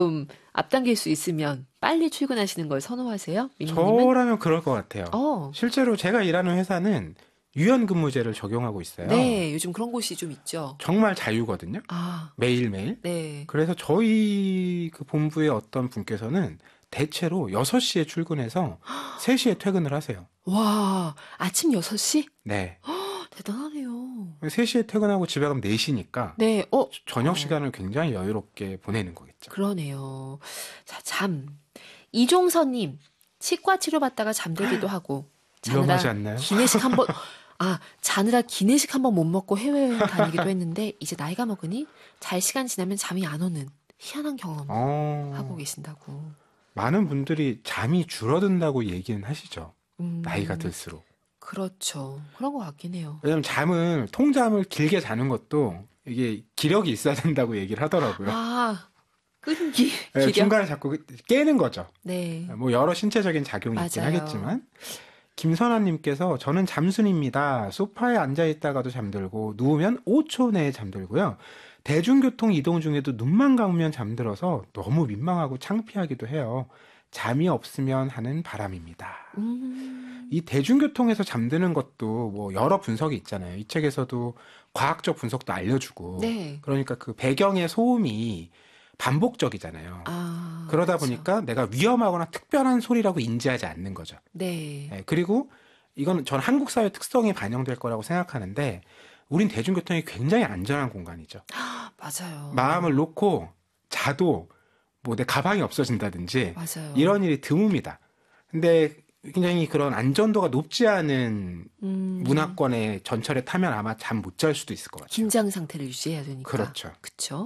앞당길 수 있으면 빨리 출근하시는 걸 선호하세요? 민호님은? 저라면 그럴 것 같아요. 실제로 제가 일하는 회사는 유연근무제를 적용하고 있어요. 네, 요즘 그런 곳이 좀 있죠. 정말 자유거든요. 매일매일. 네. 그래서 저희 그 본부의 어떤 분께서는 대체로 6시에 출근해서 3시에 퇴근을 하세요. 와, 아침 6시? 네. 대단하네요. 3시에 퇴근하고 집에 가면 4시니까 네, 저녁 시간을 굉장히 여유롭게 보내는 거겠죠. 그러네요. 자, 잠. 이종선님, 치과 치료받다가 잠들기도 하고. 위험하지 않나요? 기내식 한번, 자느라 기내식 한번 못 먹고 해외여행 다니기도 했는데, 이제 나이가 먹으니 잘 시간 지나면 잠이 안 오는 희한한 경험 하고 계신다고. 많은 분들이 잠이 줄어든다고 얘기는 하시죠. 나이가 들수록. 그렇죠. 그런 것 같긴 해요. 왜냐면 통잠을 길게 자는 것도 이게 기력이 있어야 된다고 얘기를 하더라고요. 끈기. 네, 중간에 자꾸 깨는 거죠. 네. 뭐 여러 신체적인 작용이 있긴 하겠지만. 김선아님께서 저는 잠순입니다. 소파에 앉아있다가도 잠들고 누우면 5초 내에 잠들고요. 대중교통 이동 중에도 눈만 감으면 잠들어서 너무 민망하고 창피하기도 해요. 잠이 없으면 하는 바람입니다. 이 대중교통에서 잠드는 것도 뭐 여러 분석이 있잖아요. 이 책에서도 과학적 분석도 알려주고. 네. 그러니까 그 배경의 소음이 반복적이잖아요. 그러다 보니까 내가 위험하거나 특별한 소리라고 인지하지 않는 거죠. 네. 그리고 이건 전 한국 사회 특성이 반영될 거라고 생각하는데 우린 대중교통이 굉장히 안전한 공간이죠. 맞아요. 마음을 놓고 자도 뭐 내 가방이 없어진다든지 맞아요. 이런 일이 드뭅니다. 근데 굉장히 그런 안전도가 높지 않은 문화권의 전철에 타면 아마 잠 못 잘 수도 있을 것 같아요. 긴장 상태를 유지해야 되니까. 그렇죠. 그렇죠.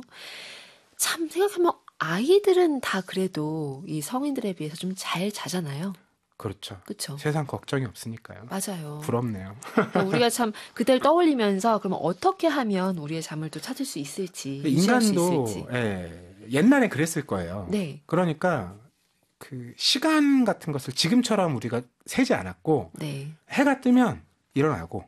참 생각하면 아이들은 다 그래도 이 성인들에 비해서 좀 잘 자잖아요. 그렇죠. 그렇죠. 세상 걱정이 없으니까요. 맞아요. 부럽네요. 우리가 참 그때를 떠올리면서 그러면 어떻게 하면 우리의 잠을 또 찾을 수 있을지, 인간도 옛날에 그랬을 거예요. 네. 그러니까 그 시간 같은 것을 지금처럼 우리가 세지 않았고 네. 해가 뜨면 일어나고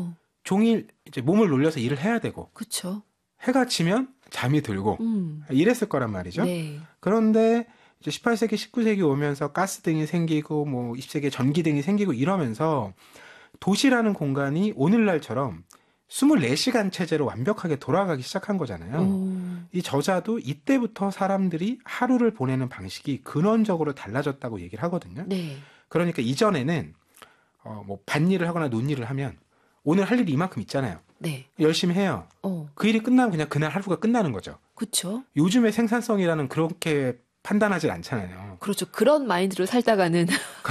종일 이제 몸을 놀려서 일을 해야 되고 그렇죠. 해가 지면 잠이 들고 이랬을 거란 말이죠. 네. 그런데 이제 18세기, 19세기 오면서 가스등이 생기고 뭐 20세기에 전기등이 생기고 이러면서 도시라는 공간이 오늘날처럼 24시간 체제로 완벽하게 돌아가기 시작한 거잖아요. 이 저자도 이때부터 사람들이 하루를 보내는 방식이 근원적으로 달라졌다고 얘기를 하거든요. 네. 그러니까 이전에는 뭐 밭일을 하거나 논일을 하면 오늘 할 일이 이만큼 있잖아요. 네. 열심히 해요. 그 일이 끝나면 그냥 그날 하루가 끝나는 거죠. 그렇죠. 요즘의 생산성이라는 그렇게 판단하지 않잖아요. 그렇죠. 그런 마인드로 살다가는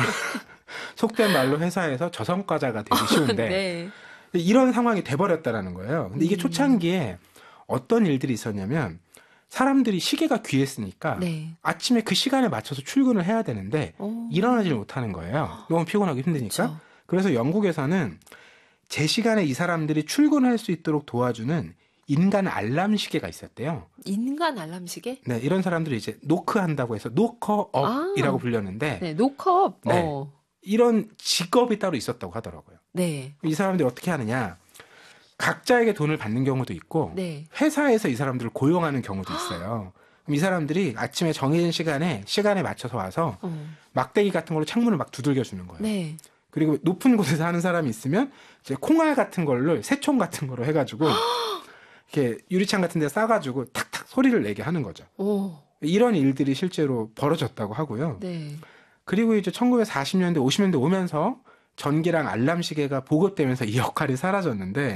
속된 말로 회사에서 저성과자가 되기 쉬운데 네. 이런 상황이 돼버렸다라는 거예요. 근데 이게 초창기에 어떤 일들이 있었냐면 사람들이 시계가 귀했으니까 네. 아침에 그 시간에 맞춰서 출근을 해야 되는데 일어나질 못하는 거예요. 너무 피곤하고 힘드니까. 그쵸. 그래서 영국에서는 제 시간에 이 사람들이 출근할 수 있도록 도와주는 인간 알람 시계가 있었대요. 인간 알람 시계? 네, 이런 사람들이 이제 노크한다고 해서 노커업이라고 불렸는데 네, 노크업. 네, 이런 직업이 따로 있었다고 하더라고요. 네. 이 사람들이 어떻게 하느냐? 각자에게 돈을 받는 경우도 있고 네. 회사에서 이 사람들을 고용하는 경우도 있어요. 그럼 이 사람들이 아침에 정해진 시간에 맞춰서 와서 막대기 같은 걸로 창문을 막 두들겨 주는 거예요. 네. 그리고 높은 곳에서 하는 사람이 있으면 이제 콩알 같은 걸로 새총 같은 거로 해가지고 이렇게 유리창 같은 데 싸가지고 탁탁 소리를 내게 하는 거죠. 이런 일들이 실제로 벌어졌다고 하고요. 네. 그리고 이제 1940년대, 50년대 오면서 전기랑 알람 시계가 보급되면서 이 역할이 사라졌는데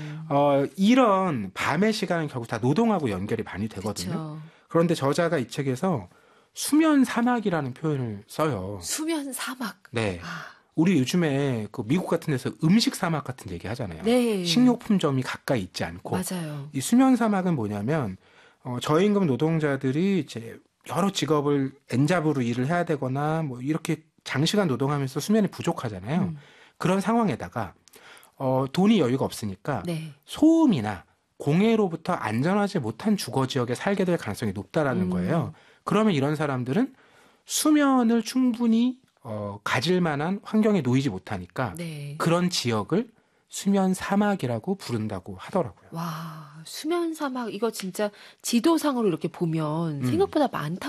이런 밤의 시간은 결국 다 노동하고 연결이 많이 되거든요. 그쵸. 그런데 저자가 이 책에서 수면 사막이라는 표현을 써요. 수면 사막. 네. 우리 요즘에 그 미국 같은 데서 음식 사막 같은 얘기 하잖아요. 네. 식료품점이 가까이 있지 않고. 맞아요. 이 수면 사막은 뭐냐면 저임금 노동자들이 이제 여러 직업을 엔잡으로 일을 해야 되거나 뭐 이렇게 장시간 노동하면서 수면이 부족하잖아요. 그런 상황에다가 돈이 여유가 없으니까 네. 소음이나 공해로부터 안전하지 못한 주거 지역에 살게 될 가능성이 높다라는 거예요. 그러면 이런 사람들은 수면을 충분히 가질 만한 환경에 놓이지 못하니까 네. 그런 지역을 수면 사막이라고 부른다고 하더라고요. 와, 수면 사막 이거 진짜 지도상으로 이렇게 보면 생각보다 많다